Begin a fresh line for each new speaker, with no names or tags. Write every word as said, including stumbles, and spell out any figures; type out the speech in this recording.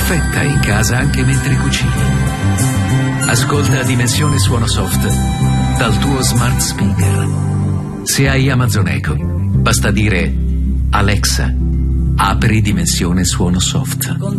perfetta in casa anche mentre cucini. Ascolta Dimensione Suono Soft dal tuo smart speaker. Se hai Amazon Echo, basta dire Alexa, apri Dimensione Suono Soft.